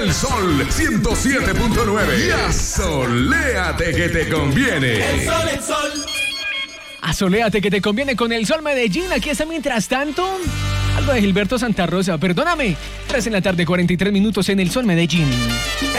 El Sol 107.9. Y asoléate que te conviene. El sol. Asoléate que te conviene con El Sol Medellín. Aquí está mientras tanto algo de Gilberto Santa Rosa. Perdóname. 3 en la tarde, 43 minutos en El Sol Medellín.